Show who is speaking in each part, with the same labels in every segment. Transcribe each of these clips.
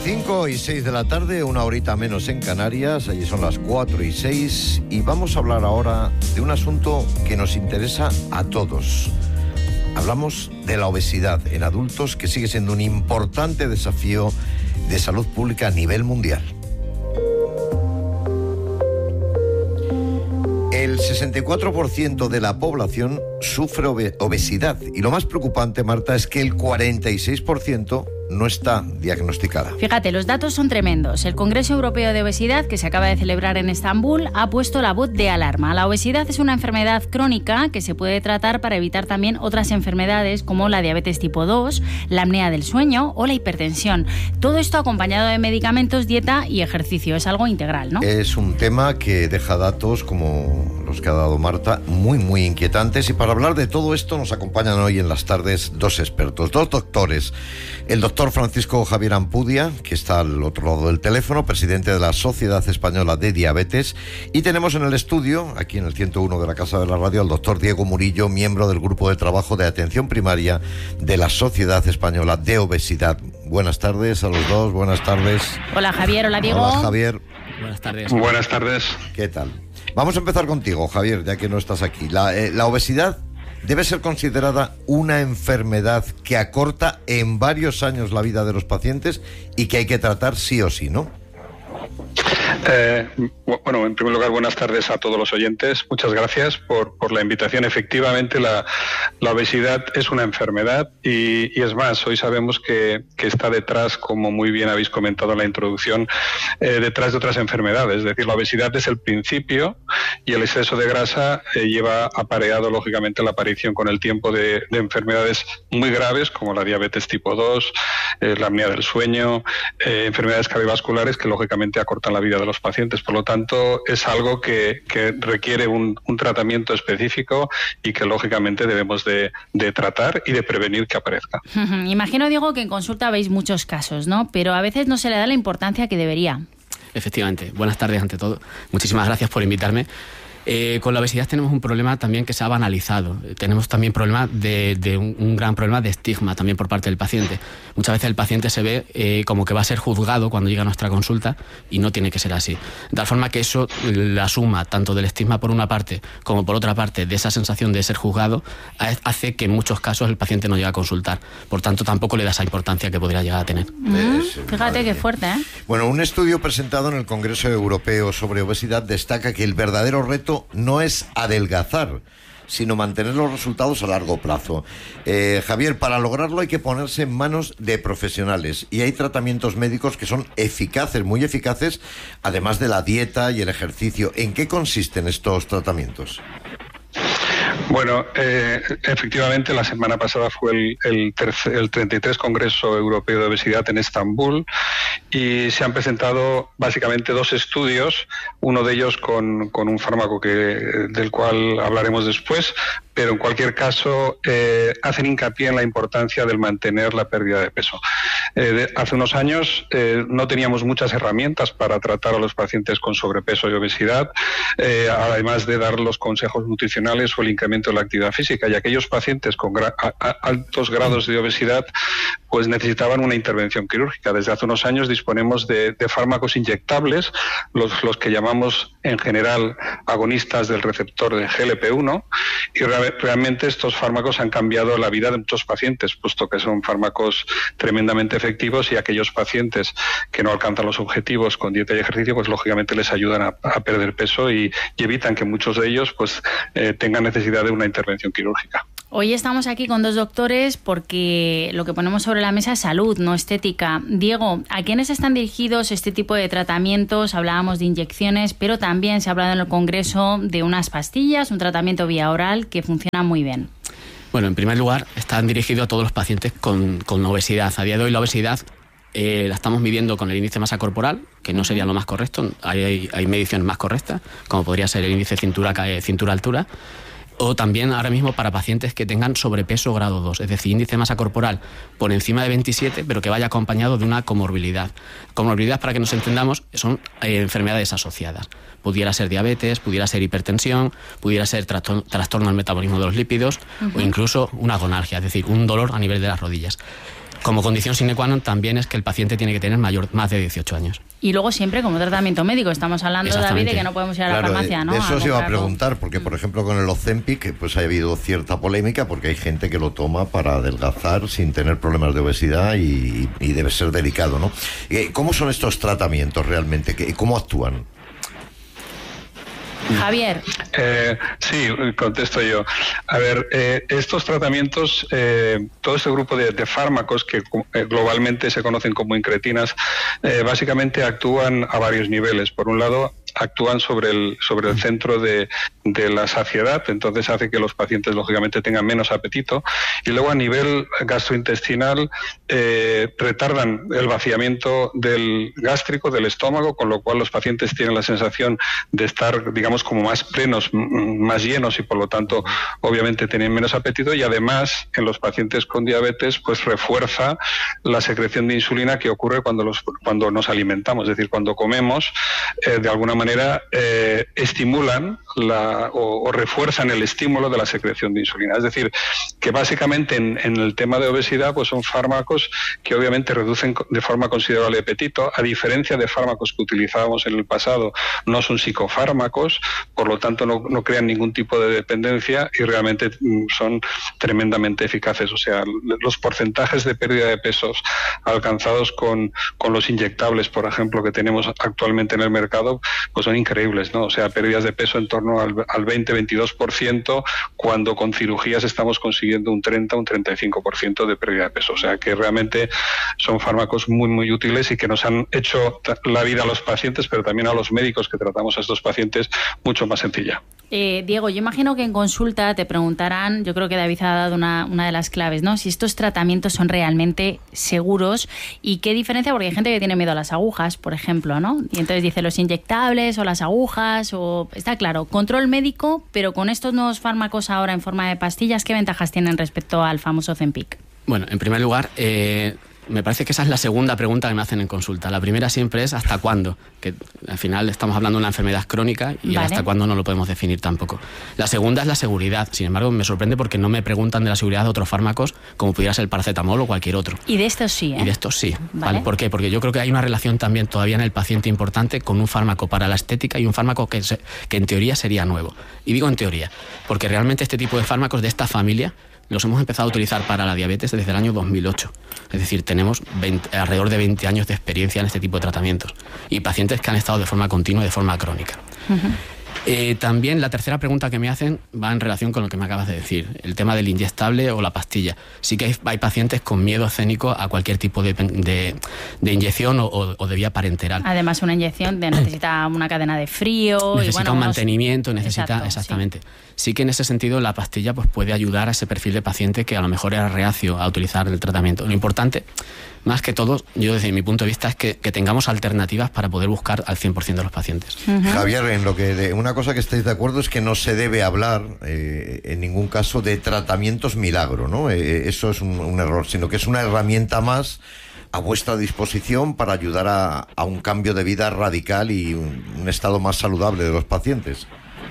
Speaker 1: 5:06 de la tarde, una horita menos en Canarias, allí son las 4:06 y vamos a hablar ahora de un asunto que nos interesa a todos. Hablamos de la obesidad en adultos, que sigue siendo un importante desafío de salud pública a nivel mundial. El 64% de la población sufre obesidad y lo más preocupante, Marta, es que el 46% no está diagnosticada.
Speaker 2: Fíjate, los datos son tremendos. El Congreso Europeo de Obesidad, que se acaba de celebrar en Estambul, ha puesto la voz de alarma. La obesidad es una enfermedad crónica que se puede tratar para evitar también otras enfermedades como la diabetes tipo 2, la apnea del sueño o la hipertensión. Todo esto acompañado de medicamentos, dieta y ejercicio. Es algo integral, ¿no? Es un tema que deja datos como los que ha dado Marta muy inquietantes, y para hablar de todo esto nos acompañan hoy en las tardes dos expertos, dos doctores. El doctor Francisco Javier Ampudia, que está al otro lado del teléfono, presidente de la Sociedad Española de Diabetes, y tenemos en el estudio, aquí en el 101 de la Casa de la Radio, al doctor Diego Murillo, miembro del Grupo de Trabajo de Atención Primaria de la Sociedad Española de Obesidad. Buenas tardes a los dos, buenas tardes. Hola Javier, hola Diego.
Speaker 1: Hola Javier.
Speaker 3: Buenas tardes.
Speaker 4: Buenas tardes.
Speaker 1: ¿Qué tal? Vamos a empezar contigo, Javier, ya que no estás aquí. La obesidad debe ser considerada una enfermedad que acorta en varios años la vida de los pacientes y que hay que tratar sí o sí, ¿no?
Speaker 4: Bueno, en primer lugar, buenas tardes a todos los oyentes. Muchas gracias por la invitación. Efectivamente, la obesidad es una enfermedad y es más, hoy sabemos que está detrás, como muy bien habéis comentado en la introducción, detrás de otras enfermedades. Es decir, la obesidad es el principio y el exceso de grasa lleva apareado, lógicamente, la aparición con el tiempo de enfermedades muy graves como la diabetes tipo 2, la apnea del sueño, enfermedades cardiovasculares que, lógicamente, acortan la vida de los pacientes. Por lo tanto, es algo que requiere un tratamiento específico y que lógicamente debemos de tratar y de prevenir que aparezca.
Speaker 2: Imagino, Diego, que en consulta veis muchos casos, ¿no? Pero a veces no se le da la importancia que debería.
Speaker 3: Efectivamente. Buenas tardes ante todo. Muchísimas gracias por invitarme. Con la obesidad tenemos un problema también que se ha banalizado. Tenemos también un gran problema de estigma también por parte del paciente. Muchas veces el paciente se ve como que va a ser juzgado cuando llega a nuestra consulta y no tiene que ser así. De tal forma que eso, la suma tanto del estigma por una parte como por otra parte de esa sensación de ser juzgado, hace que en muchos casos el paciente no llegue a consultar. Por tanto, tampoco le da esa importancia que podría llegar a tener.
Speaker 2: Fíjate qué fuerte, ¿eh?
Speaker 1: Bueno, un estudio presentado en el Congreso Europeo sobre Obesidad destaca que el verdadero reto no es adelgazar, sino mantener los resultados a largo plazo. Javier, para lograrlo hay que ponerse en manos de profesionales y hay tratamientos médicos que son eficaces, muy eficaces, además de la dieta y el ejercicio. ¿En qué consisten estos tratamientos?
Speaker 4: Bueno, efectivamente, la semana pasada fue el 33 Congreso Europeo de Obesidad en Estambul y se han presentado básicamente dos estudios, uno de ellos con un fármaco del cual hablaremos después, pero en cualquier caso hacen hincapié en la importancia del mantener la pérdida de peso. Hace unos años no teníamos muchas herramientas para tratar a los pacientes con sobrepeso y obesidad, además de dar los consejos nutricionales o el incremento de la actividad física, y aquellos pacientes con altos grados de obesidad pues necesitaban una intervención quirúrgica. Desde hace unos años disponemos de fármacos inyectables, los que llamamos en general agonistas del receptor de GLP-1, y realmente estos fármacos han cambiado la vida de muchos pacientes, puesto que son fármacos tremendamente efectivos, y aquellos pacientes que no alcanzan los objetivos con dieta y ejercicio, pues lógicamente les ayudan a perder peso y evitan que muchos de ellos pues tengan necesidad de una intervención quirúrgica.
Speaker 2: Hoy estamos aquí con dos doctores porque lo que ponemos sobre la mesa es salud, no estética. Diego, ¿a quiénes están dirigidos este tipo de tratamientos? Hablábamos de inyecciones, pero también se ha hablado en el Congreso de unas pastillas, un tratamiento vía oral que funciona muy bien.
Speaker 3: Bueno, en primer lugar, están dirigidos a todos los pacientes con obesidad. A día de hoy la obesidad la estamos midiendo con el índice de masa corporal, que no sería lo más correcto. Hay mediciones más correctas, como podría ser el índice cintura-altura. O también ahora mismo para pacientes que tengan sobrepeso grado 2, es decir, índice de masa corporal por encima de 27, pero que vaya acompañado de una comorbilidad. Comorbilidad, para que nos entendamos, son enfermedades asociadas. Pudiera ser diabetes, pudiera ser hipertensión, pudiera ser trastorno del metabolismo de los lípidos, o incluso una agonalgia, es decir, un dolor a nivel de las rodillas. como condición sine qua non también es que el paciente tiene que tener más de 18 años.
Speaker 2: Y luego siempre como tratamiento médico. Estamos hablando, David, de que no podemos ir a la farmacia, ¿no?
Speaker 1: De eso os iba a preguntar, porque por ejemplo con el Ozempic pues ha habido cierta polémica porque hay gente que lo toma para adelgazar sin tener problemas de obesidad y debe ser delicado, ¿no? ¿Cómo son estos tratamientos realmente? ¿Cómo actúan?
Speaker 2: Javier.
Speaker 4: Sí, contesto yo. A ver, estos tratamientos, todo este grupo de fármacos que globalmente se conocen como incretinas, básicamente actúan a varios niveles. Por un lado, actúan sobre el centro de la saciedad, entonces hace que los pacientes lógicamente tengan menos apetito, y luego a nivel gastrointestinal retardan el vaciamiento del gástrico, del estómago, con lo cual los pacientes tienen la sensación de estar, digamos, como más plenos, más llenos, y por lo tanto obviamente tienen menos apetito, y además en los pacientes con diabetes pues refuerza la secreción de insulina que ocurre cuando nos alimentamos, es decir, cuando comemos, de alguna manera estimulan o refuerzan el estímulo de la secreción de insulina. Es decir, que básicamente en el tema de obesidad pues son fármacos que obviamente reducen de forma considerable el apetito, a diferencia de fármacos que utilizábamos en el pasado. No son psicofármacos, por lo tanto no crean ningún tipo de dependencia y realmente son tremendamente eficaces. O sea, los porcentajes de pérdida de pesos alcanzados con los inyectables, por ejemplo, que tenemos actualmente en el mercado, pues son increíbles, ¿no? O sea, pérdidas de peso en torno al 20-22%, cuando con cirugías estamos consiguiendo un 30-35% de pérdida de peso. O sea, que realmente son fármacos muy, muy útiles y que nos han hecho la vida a los pacientes, pero también a los médicos que tratamos a estos pacientes, mucho más sencilla.
Speaker 2: Diego, yo imagino que en consulta te preguntarán, yo creo que David ha dado una de las claves, ¿no? Si estos tratamientos son realmente seguros y qué diferencia, porque hay gente que tiene miedo a las agujas, por ejemplo, ¿no? Y entonces dice los inyectables o las agujas, o está claro, control médico, pero con estos nuevos fármacos ahora en forma de pastillas, ¿qué ventajas tienen respecto al famoso Ozempic?
Speaker 3: Bueno, en primer lugar, me parece que esa es la segunda pregunta que me hacen en consulta. La primera siempre es ¿hasta cuándo? Que al final estamos hablando de una enfermedad crónica y ¿vale? Hasta cuándo no lo podemos definir tampoco. La segunda es la seguridad. Sin embargo, me sorprende porque no me preguntan de la seguridad de otros fármacos como pudiera ser el paracetamol o cualquier otro.
Speaker 2: Y de estos sí, ¿eh?
Speaker 3: Y de estos sí. ¿Vale? ¿Por qué? Porque yo creo que hay una relación también todavía en el paciente importante con un fármaco para la estética y un fármaco que en teoría sería nuevo. Y digo en teoría, porque realmente este tipo de fármacos de esta familia los hemos empezado a utilizar para la diabetes desde el año 2008. Es decir, tenemos alrededor de 20 años de experiencia en este tipo de tratamientos y pacientes que han estado de forma continua y de forma crónica. Uh-huh. También la tercera pregunta que me hacen va en relación con lo que me acabas de decir, el tema del inyectable o la pastilla. Sí que hay pacientes con miedo escénico a cualquier tipo de inyección o de vía parenteral.
Speaker 2: Además, una inyección necesita una cadena de frío.
Speaker 3: Necesita un mantenimiento,
Speaker 2: Exacto,
Speaker 3: exactamente. Sí que en ese sentido la pastilla pues puede ayudar a ese perfil de paciente que a lo mejor era reacio a utilizar el tratamiento. Lo importante, más que todo, yo desde mi punto de vista, es que tengamos alternativas para poder buscar al 100% de los pacientes.
Speaker 1: Uh-huh. Javier, una cosa que estáis de acuerdo es que no se debe hablar en ningún caso de tratamientos milagro, ¿no? Eso es un error, sino que es una herramienta más a vuestra disposición para ayudar a un cambio de vida radical y un estado más saludable de los pacientes.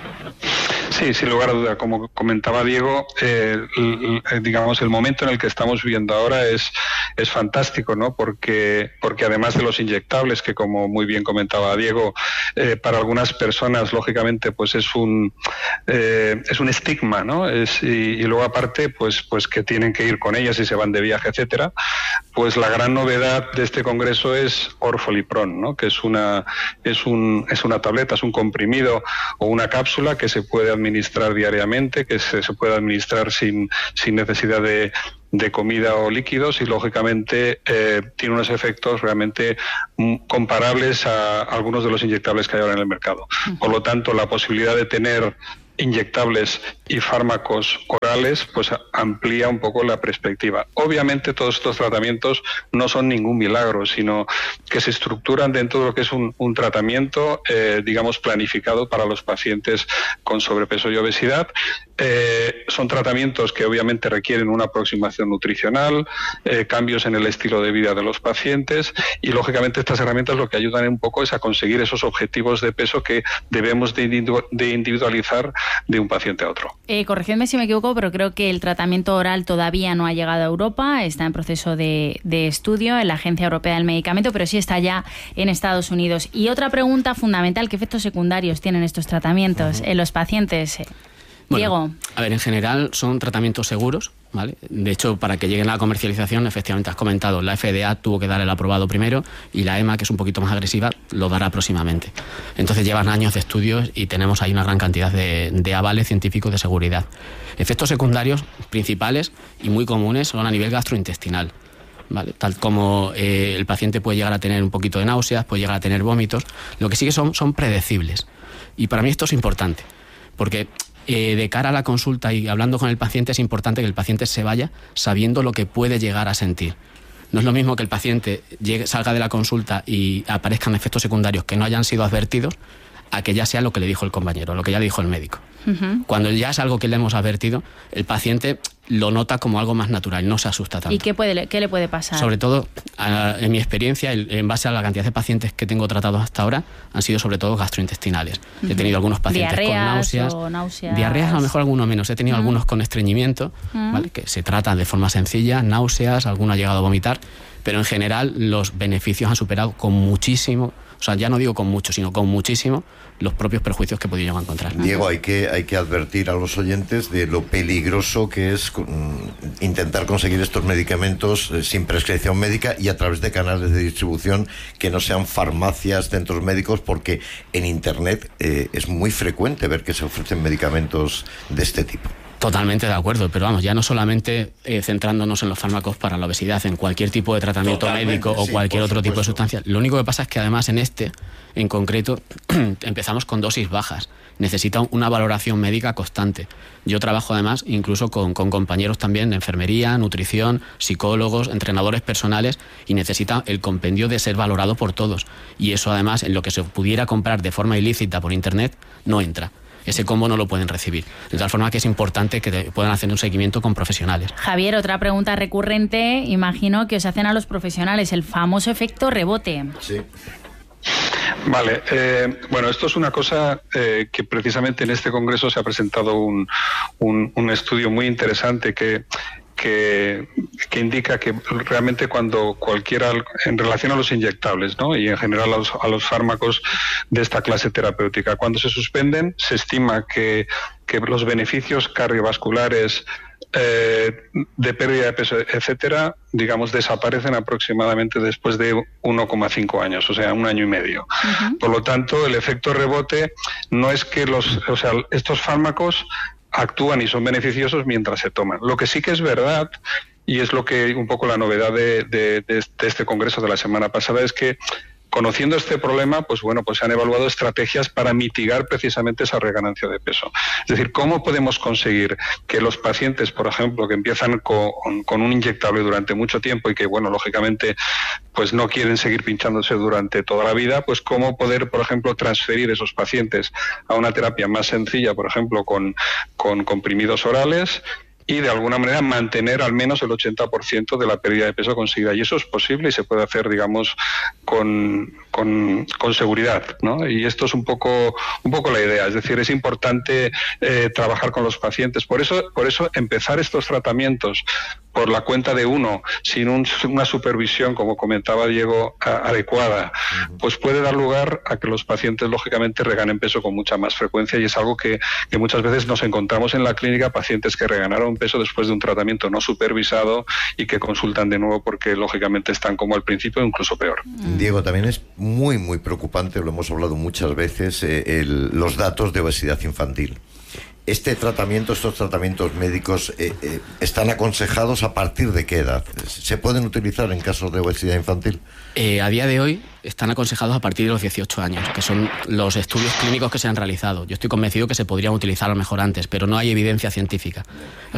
Speaker 4: Sí, sin lugar a duda. Como comentaba Diego, digamos, el momento en el que estamos viviendo ahora es fantástico, ¿no? Porque además de los inyectables, que como muy bien comentaba Diego, para algunas personas, lógicamente, pues es un estigma, ¿no? Y luego aparte, pues que tienen que ir con ellas y se van de viaje, etcétera. Pues la gran novedad de este congreso es Orfolipron, ¿no? Que es una tableta, es un comprimido o una cápsula que se puede administrar diariamente, que se puede administrar sin necesidad de comida o líquidos y lógicamente tiene unos efectos realmente comparables a algunos de los inyectables que hay ahora en el mercado. Por lo tanto, la posibilidad de tener inyectables y fármacos orales pues amplía un poco la perspectiva. Obviamente todos estos tratamientos no son ningún milagro, sino que se estructuran dentro de lo que es un tratamiento digamos planificado para los pacientes con sobrepeso y obesidad. Son tratamientos que obviamente requieren una aproximación nutricional, cambios en el estilo de vida de los pacientes y lógicamente estas herramientas lo que ayudan un poco es a conseguir esos objetivos de peso que debemos de individualizar de un paciente a otro.
Speaker 2: Corregidme si me equivoco, pero creo que el tratamiento oral todavía no ha llegado a Europa, está en proceso de estudio en la Agencia Europea del Medicamento, pero sí está ya en Estados Unidos. Y otra pregunta fundamental, ¿qué efectos secundarios tienen estos tratamientos en los pacientes?
Speaker 3: Bueno,
Speaker 2: Diego.
Speaker 3: A ver, en general son tratamientos seguros, ¿vale? De hecho, para que lleguen a la comercialización, efectivamente has comentado, la FDA tuvo que dar el aprobado primero y la EMA, que es un poquito más agresiva, lo dará próximamente. Entonces llevan años de estudios y tenemos ahí una gran cantidad de avales científicos de seguridad. Efectos secundarios principales y muy comunes son a nivel gastrointestinal, ¿vale? Tal como el paciente puede llegar a tener un poquito de náuseas, puede llegar a tener vómitos, lo que sí que son predecibles. Y para mí esto es importante, porque de cara a la consulta y hablando con el paciente es importante que el paciente se vaya sabiendo lo que puede llegar a sentir. No es lo mismo que el paciente salga de la consulta y aparezcan efectos secundarios que no hayan sido advertidos, a que ya sea lo que le dijo el compañero, lo que ya le dijo el médico. Cuando ya es algo que le hemos advertido, el paciente lo nota como algo más natural, no se asusta tanto.
Speaker 2: ¿Y qué le puede pasar?
Speaker 3: Sobre todo, en mi experiencia, en base a la cantidad de pacientes que tengo tratados hasta ahora, han sido sobre todo gastrointestinales. He tenido algunos pacientes
Speaker 2: ¿Diarreas
Speaker 3: con náuseas.
Speaker 2: o
Speaker 3: Diarreas a lo mejor algunos menos. He tenido algunos con estreñimiento, ¿vale? Que se tratan de forma sencilla, náuseas, alguno ha llegado a vomitar, pero en general los beneficios han superado con muchísimo, o sea, ya no digo con mucho, sino con muchísimo, los propios perjuicios que he podido encontrar.
Speaker 1: Diego, hay que advertir a los oyentes de lo peligroso que es intentar conseguir estos medicamentos sin prescripción médica y a través de canales de distribución que no sean farmacias, centros médicos, porque en Internet es muy frecuente ver que se ofrecen medicamentos de este tipo.
Speaker 3: Totalmente de acuerdo, pero vamos, ya no solamente centrándonos en los fármacos para la obesidad, en cualquier tipo de tratamiento médico o cualquier otro tipo de sustancia. Lo único que pasa es que además en concreto, empezamos con dosis bajas. Necesita una valoración médica constante. Yo trabajo además incluso con compañeros también de enfermería, nutrición, psicólogos, entrenadores personales, y necesita el compendio de ser valorado por todos. Y eso además, en lo que se pudiera comprar de forma ilícita por Internet, no entra. Ese combo no lo pueden recibir. De tal forma que es importante que puedan hacer un seguimiento con profesionales.
Speaker 2: Javier, otra pregunta recurrente, imagino que os hacen a los profesionales, el famoso efecto rebote.
Speaker 1: Sí.
Speaker 4: Vale, bueno, esto es una cosa que precisamente en este congreso se ha presentado un estudio muy interesante que indica que realmente cuando cualquiera, en relación a los inyectables, ¿no? Y en general a los fármacos de esta clase terapéutica, cuando se suspenden, se estima que los beneficios cardiovasculares, de pérdida de peso, etcétera, digamos, desaparecen aproximadamente después de 1,5 años, o sea, 1 año y medio. Por lo tanto, el efecto rebote no es que estos fármacos actúan y son beneficiosos mientras se toman. Lo que sí que es verdad, y es lo que un poco la novedad de este congreso de la semana pasada, es que conociendo este problema, pues bueno, pues se han evaluado estrategias para mitigar precisamente esa reganancia de peso. Es decir, ¿cómo podemos conseguir que los pacientes, por ejemplo, que empiezan con un inyectable durante mucho tiempo y que, bueno, lógicamente, pues no quieren seguir pinchándose durante toda la vida, pues cómo poder, por ejemplo, transferir esos pacientes a una terapia más sencilla, por ejemplo, con comprimidos orales, y de alguna manera mantener al menos el 80% de la pérdida de peso conseguida. Y eso es posible y se puede hacer, digamos, con seguridad, ¿no? Y esto es un poco la idea. Es decir, es importante trabajar con los pacientes. Por eso empezar estos tratamientos por la cuenta de uno, sin una supervisión, como comentaba Diego, adecuada, pues puede dar lugar a que los pacientes, lógicamente, reganen peso con mucha más frecuencia, y es algo que muchas veces nos encontramos en la clínica, pacientes que reganaron peso después de un tratamiento no supervisado y que consultan de nuevo porque, lógicamente, están como al principio, incluso peor.
Speaker 1: Diego, también es muy, muy preocupante, lo hemos hablado muchas veces, los datos de obesidad infantil. Estos tratamientos médicos, ¿están aconsejados a partir de qué edad? ¿Se pueden utilizar en casos de obesidad infantil?
Speaker 3: A día de hoy están aconsejados a partir de los 18 años, que son los estudios clínicos que se han realizado. Yo estoy convencido que se podrían utilizar a lo mejor antes, pero no hay evidencia científica.